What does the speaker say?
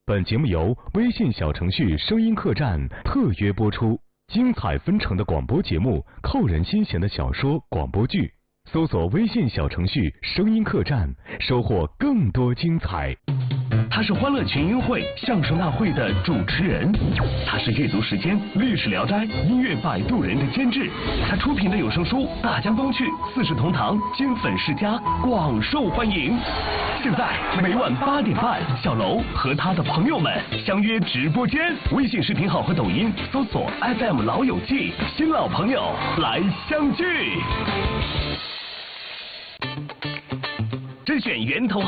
本节目由微信小程序声音客栈特约播出，精彩纷呈的广播节目，扣人心弦的小说、广播剧，搜索微信小程序声音客栈，收获更多精彩。 他是欢乐群英会相声大会的主持人，他是阅读时间、历史聊斋、音乐摆渡人的监制，他出品的有声书《大江东去》《四世同堂》《金粉世家》广受欢迎。现在每晚8点半，小楼和他的朋友们相约直播间，微信视频号和抖音搜索 FM 老友记，新老朋友来相聚。甄选源头